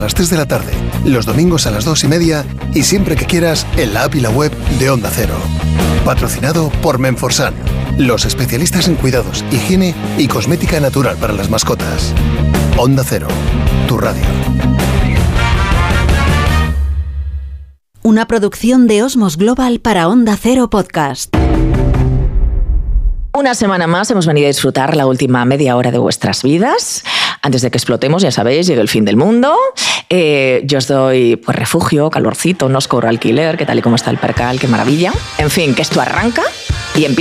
las 3 de la tarde, los domingos a las 2:30 y siempre que quieras en la app y la web de Onda Cero. Patrocinado por Menforsan, los especialistas en cuidados, higiene y cosmética natural para las mascotas. Onda Cero, tu radio. Una producción de Osmos Global para Onda Cero Podcast. Una semana más hemos venido a disfrutar la última media hora de vuestras vidas. Antes de que explotemos, ya sabéis, llegue el fin del mundo. Yo os doy pues, refugio, calorcito, no os cobro alquiler, que tal y como está el percal, qué maravilla. En fin, que esto arranca y empieza.